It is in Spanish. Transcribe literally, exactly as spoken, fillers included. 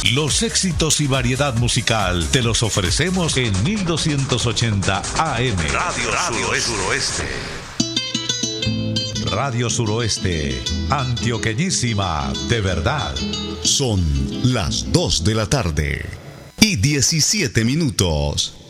Los éxitos y variedad musical te los ofrecemos en mil doscientos ochenta A M. Radio, Radio Suroeste. Radio Suroeste, antioqueñísima de verdad. Son las dos de la tarde y diecisiete minutos.